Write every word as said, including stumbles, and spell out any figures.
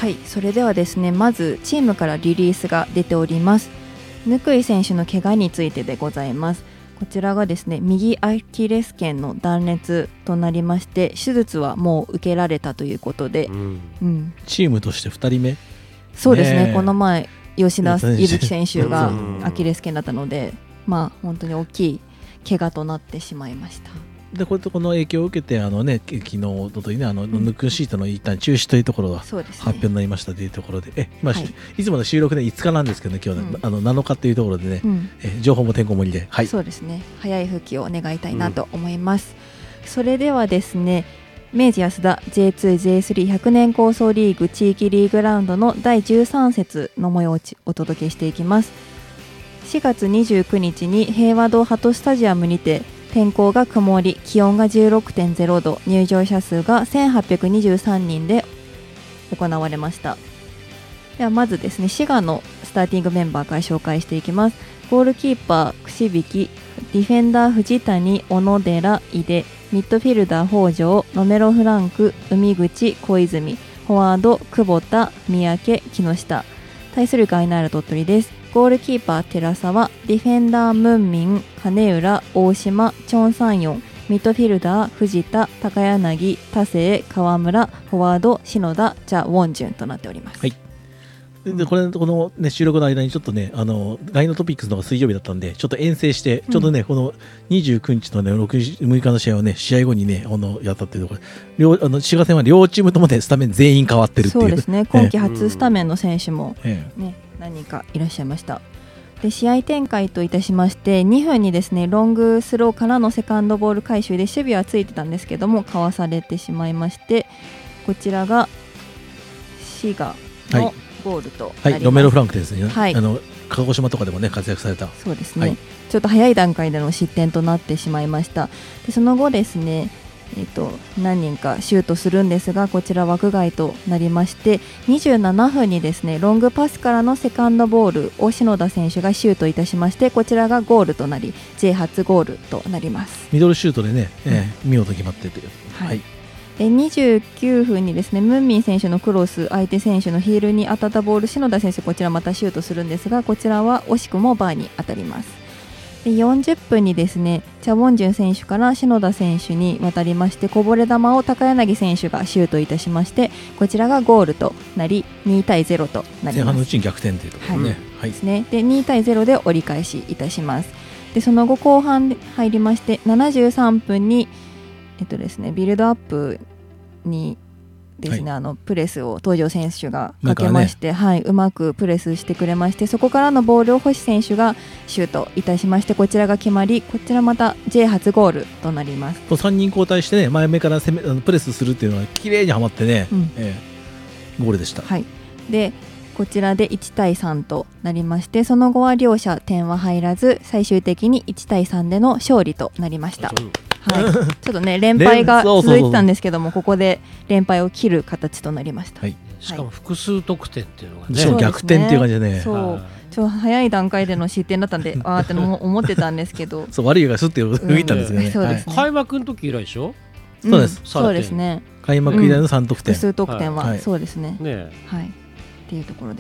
はい、それではですね、まずチームからリリースが出ております。貫井選手の怪我についてでございます。こちらがですね、右アキレス腱の断裂となりまして、手術はもう受けられたということで、うんうん、 チームとしてふたりめ。 そうですね、この前吉田柚月選手がアキレス腱だったので、まあ本当に大きい怪我となってしまいました。 でこれとこの影響を受けてあの、ね、昨日おとといねあの、うん、ヌクシートの一旦中止というところが発表になりましたというところで、え、まあはい、いつもの収録でいつかなんですけどね、今日、ねうん、あのなのかというところでね、うん、え情報もてんこ盛りで、はい、 そうですね、早い復帰を願いたいなと思います、うん、それではですね、明治安田 ジェイツー、ジェイスリーひゃく 年構想リーグ地域リーグラウンドのだいじゅうさん節の模様をお届けしていきます。しがつにじゅうくにちに平和堂ハトスタジアムにて天候が曇り、気温が じゅうろくてんゼロど、入場者数がせんはっぴゃくにじゅうさんにんで行われました。ではまずですね、滋賀のスターティングメンバーから紹介していきます。ゴールキーパー櫛引、ディフェンダー藤谷、小野寺、井出、ミッドフィルダー北条、ロメロフランク、海口、小泉、フォワード久保田、三宅、木下。対するガイナール鳥取です。ゴールキーパー寺沢、ディフェンダームンミン、金浦、大島、チョンサンヨン、ミッドフィルダー藤田、高柳、田勢、川村、フォワード篠田、チャ・ウォンジュンとなっております。 はい。でこれこの、ね、収録の間にちょっとねあのガイナトピックスのが水曜日だったんでちょっと遠征して、うん、ちょっとねこのにじゅうくにちのねろくじむいかの試合をね試合後にねあのやったっていうところ両あの滋賀戦は両チームともねスタメン全員変わってるっていう。 そうですね、今季初スタメンの選手も、ねね、何人かいらっしゃいました。で試合展開といたしましてにふんにですねロングスローからのセカンドボール回収で守備はついてたんですけどもかわされてしまいまして、こちらが滋賀の、はいゴールとなります。はい、 ロメロフランクですね、 はい、 あの鹿児島とかでもね活躍された。 そうですね、はい、ちょっと早い段階での失点となってしまいました。でその後ですね、えー、と何人かシュートするんですがこちら枠外となりまして、にじゅうななふんにですねロングパスからのセカンドボールを篠田選手がシュートいたしまして、こちらがゴールとなり J 初ゴールとなります。 ミドルシュートでね、えー、見事決まってという、はいはい、 でにじゅうきゅうふんにですねムンミン選手のクロス、相手選手のヒールに当たったボール、篠田選手こちらまたシュートするんですが、こちらは惜しくもバーに当たります。でよんじゅっぷんにですねチャ・ウォンジュン選手から篠田選手に渡りまして、こぼれ球を高柳選手がシュートいたしまして、こちらがゴールとなりにたいゼロとなります。前半のうちに逆転というところね、はいはい、 ですね。でにたいゼロで折り返しいたします。でその後後半入りましてななじゅうさんぷんにえっとですねビルドアップにですね、はい、あのプレスを東條選手がかけまして、ねはい、うまくプレスしてくれまして、そこからのボールを星選手がシュートいたしまして、こちらが決まり、こちらまた J 初ゴールとなります。 さんにん交代して、ね、前目から攻めあのプレスするっていうのは綺麗にはまってね、うんえー、ゴールでした。 はい、でこちらでいちたいさんとなりまして、その後は両者点は入らず最終的にいちたいさんでの勝利となりました。はい、ちょっとね連敗が続いてたんですけども、ここで連敗を切る形となりました。 はい、しかも複数得点っていうのがね、 しかも逆転っていう感じでね、 そうちょっと早い段階での失点だったんであーって思ってたんですけどそう悪いがすって浮いたんですよね、うんそうですね、 開幕の時以来でしょ。 そうです、 うん、そうですね、 開幕以来のさん得点、 複数得点は、 はい、 そうですね、 ねはいっていうところで